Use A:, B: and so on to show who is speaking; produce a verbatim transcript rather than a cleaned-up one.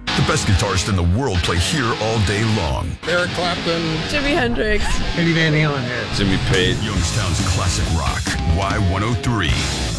A: The best guitarists in the world play here all day long.
B: Eric Clapton.
C: Jimi Hendrix.
D: Eddie Van Halen here.
E: Jimmy Page.
A: Youngstown's classic rock. Y one oh three.